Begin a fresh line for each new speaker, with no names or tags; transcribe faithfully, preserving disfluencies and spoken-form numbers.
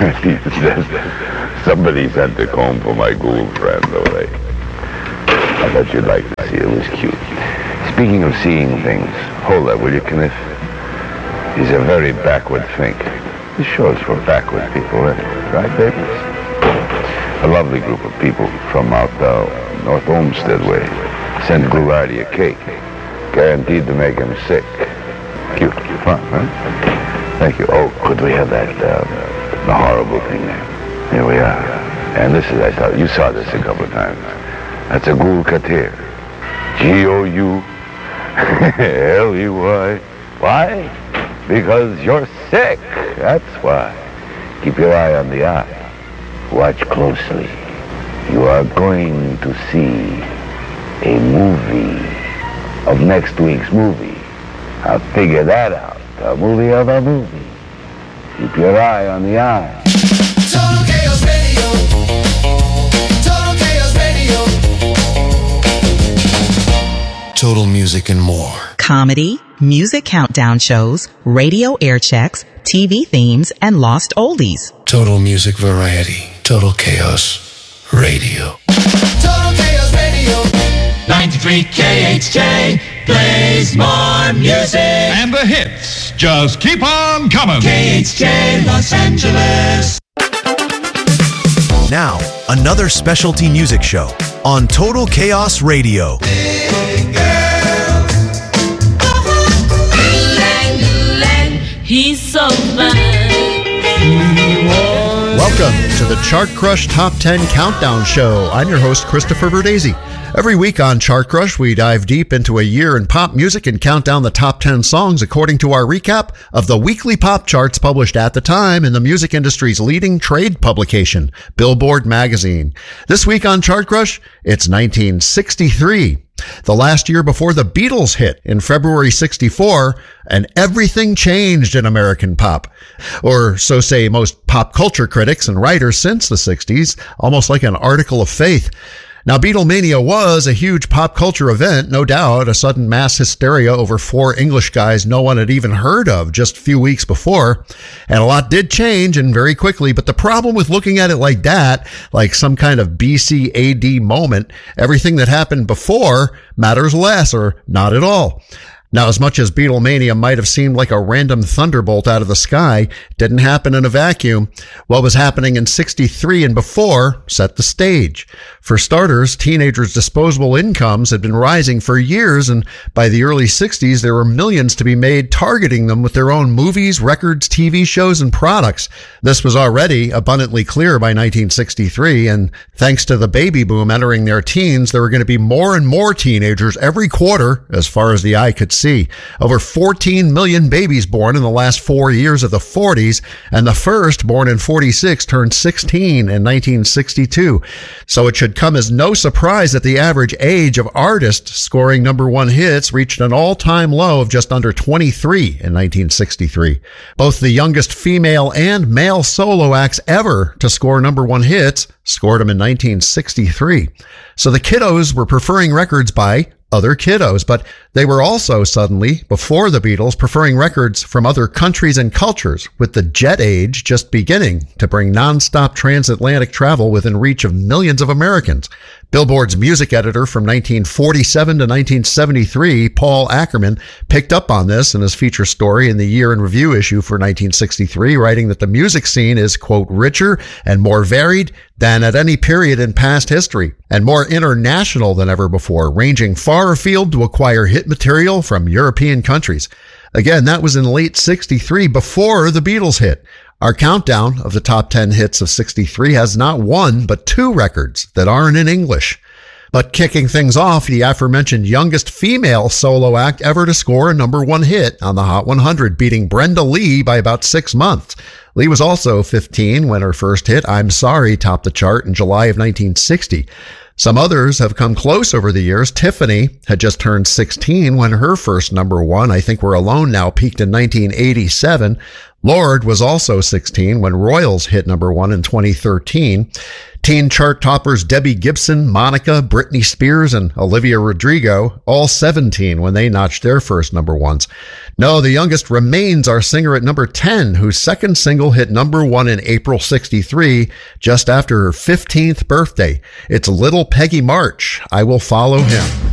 Somebody sent a comb for my ghoul friend, though. They, I thought you'd like to see it. It was cute. Speaking of seeing things, hold that, will you, Kenneth? He's a very backward think. This show's for backward people, right, babies? A lovely group of people from out uh, North Olmsted way sent Goulardi a cake, guaranteed to make him sick. Cute, fun, huh? Thank you. Oh, could we have that, uh, the horrible thing there? Here we are. And this is, I saw, you saw this a couple of times. That's a Ghoul Katir. G O U L E Y. Why? Because you're sick. That's why. Keep your eye on the eye. Watch closely. You are going to see a movie of next week's movie. I'll figure that out. A movie of a movie. Keep your eye on the eye.
Total Chaos Radio. Total Chaos Radio.
Total Music and more.
Comedy, music countdown shows, radio air checks, T V themes, and lost oldies.
Total Music Variety. Total Chaos Radio.
Total Chaos Radio.
ninety-three K H J plays more music.
And the hits just keep on coming.
K H J Los Angeles.
Now, another specialty music show on Total Chaos Radio.
Big girl.
He's so fine.
Welcome to the Chart Crush Top ten Countdown Show. I'm your host, Christopher Verdesi. Every week on Chart Crush, we dive deep into a year in pop music and count down the top ten songs according to our recap of the weekly pop charts published at the time in the music industry's leading trade publication, Billboard Magazine. This week on Chart Crush, it's nineteen sixty-three. The last year before the Beatles hit in February sixty-four, and everything changed in American pop. Or so say most pop culture critics and writers since the sixties, almost like an article of faith. Now, Beatlemania was a huge pop culture event, no doubt, a sudden mass hysteria over four English guys no one had even heard of just a few weeks before. And a lot did change, and very quickly, but the problem with looking at it like that, like some kind of B C A D moment, everything that happened before matters less or not at all. Now, as much as Beatlemania might have seemed like a random thunderbolt out of the sky, didn't happen in a vacuum. What was happening in sixty-three and before set the stage. For starters, teenagers' disposable incomes had been rising for years, and by the early sixties, there were millions to be made targeting them with their own movies, records, T V shows, and products. This was already abundantly clear by nineteen sixty-three, and thanks to the baby boom entering their teens, there were going to be more and more teenagers every quarter, as far as the eye could see. See. Over fourteen million babies born in the last four years of the forties, and the first, born in forty-six, turned sixteen in nineteen sixty-two. So it should come as no surprise that the average age of artists scoring number one hits reached an all-time low of just under twenty-three in nineteen sixty-three. Both the youngest female and male solo acts ever to score number one hits scored them in nineteen sixty-three. So the kiddos were preferring records by other kiddos, but they were also suddenly, before the Beatles, preferring records from other countries and cultures, with the jet age just beginning to bring nonstop transatlantic travel within reach of millions of Americans. Billboard's music editor from nineteen forty-seven to nineteen seventy-three, Paul Ackerman, picked up on this in his feature story in the Year in Review issue for nineteen sixty-three, writing that the music scene is, quote, richer and more varied than at any period in past history, and more international than ever before, ranging far afield to acquire hit material from European countries. Again, that was in late sixty-three, before the Beatles hit. Our countdown of the top ten hits of sixty-three has not one, but two records that aren't in English. But kicking things off, the aforementioned youngest female solo act ever to score a number one hit on the Hot one hundred, beating Brenda Lee by about six months. Lee was also fifteen when her first hit, I'm Sorry, topped the chart in July of nineteen sixty. Some others have come close over the years. Tiffany had just turned sixteen when her first number one, I Think We're Alone Now, peaked in nineteen eighty-seven. Lorde was also sixteen when Royals hit number one in twenty thirteen. Teen chart toppers Debbie Gibson, Monica, Britney Spears, and Olivia Rodrigo, all seventeen when they notched their first number ones. No, the youngest remains our singer at number ten, whose second single hit number one in April sixty-three, just after her fifteenth birthday. It's Little Peggy March, I Will Follow Him.